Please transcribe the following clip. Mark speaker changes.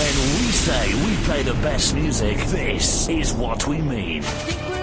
Speaker 1: When we say we play the best music, this is what we mean.